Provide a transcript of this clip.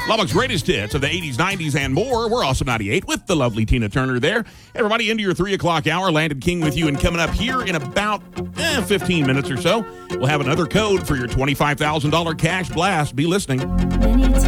Lubbock's greatest hits of the 80s, 90s, and more. We're Awesome 98 with the lovely Tina Turner there. Everybody into your 3 o'clock hour. Landon King with you, and coming up here in about 15 minutes or so, we'll have another code for your $25,000 cash blast. Be listening.